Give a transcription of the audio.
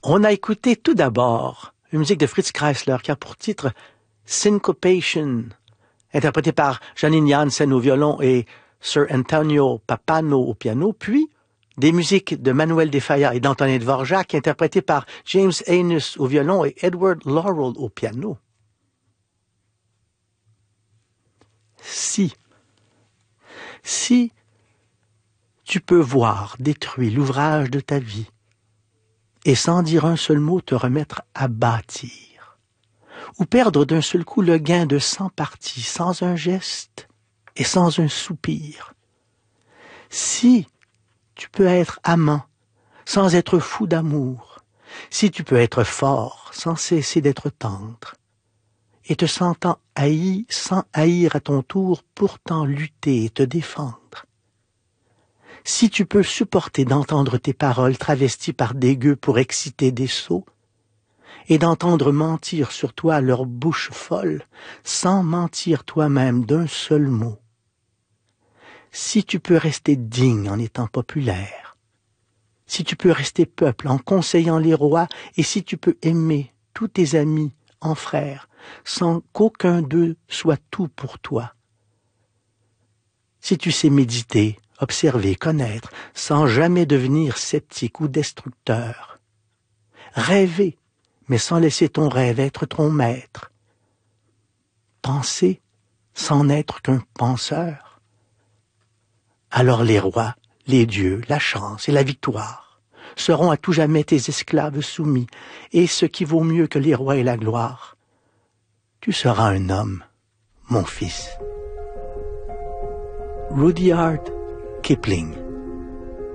On a écouté tout d'abord une musique de Fritz Kreisler qui a pour titre Syncopation, interprétée par Janine Jansen au violon et Sir Antonio Pappano au piano, puis des musiques de Manuel de Falla et d'Antonin Dvorak interprétées par James Anus au violon et Edward Laurel au piano. Si tu peux voir détruit l'ouvrage de ta vie et sans dire un seul mot te remettre à bâtir, ou perdre d'un seul coup le gain de 100 parties sans un geste et sans un soupir, si tu peux être amant sans être fou d'amour, si tu peux être fort sans cesser d'être tendre, et te sentant haï sans haïr à ton tour, pourtant lutter et te défendre, si tu peux supporter d'entendre tes paroles travesties par des gueux pour exciter des sots, et d'entendre mentir sur toi leur bouche folle, sans mentir toi-même d'un seul mot, si tu peux rester digne en étant populaire, si tu peux rester peuple en conseillant les rois, et si tu peux aimer tous tes amis en frères, sans qu'aucun d'eux soit tout pour toi, si tu sais méditer, observer, connaître, sans jamais devenir sceptique ou destructeur, rêver, mais sans laisser ton rêve être ton maître, penser sans n'être qu'un penseur, alors les rois, les dieux, la chance et la victoire seront à tout jamais tes esclaves soumis, et ce qui vaut mieux que les rois et la gloire, tu seras un homme, mon fils. Rudyard Kipling.